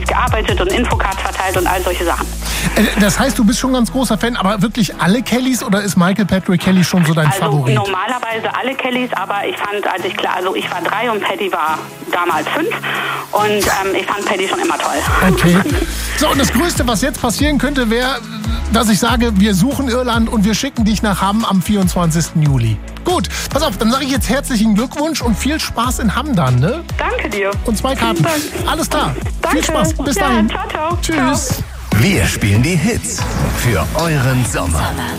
gearbeitet und Infocards verteilt und all solche Sachen. Das heißt, du bist schon ein ganz großer Fan, aber wirklich alle Kellys oder ist Michael Patrick Kelly schon so dein Favorit? Normalerweise alle Kellys, aber ich fand, ich war 3 und Paddy war damals 5 und ich fand Paddy schon immer toll. Okay. So, und das Größte, was jetzt passieren könnte, wäre, dass ich sage, wir suchen Irland und wir schicken dich nach Hamm am 24. Juli. Gut, pass auf, dann sage ich jetzt herzlichen Glückwunsch und viel Spaß in Hamm dann, ne? Danke dir. Und 2 Karten. Alles klar. Danke. Viel Spaß. Bis dahin. Ciao, ciao. Tschüss. Wir spielen die Hits für euren Sommer.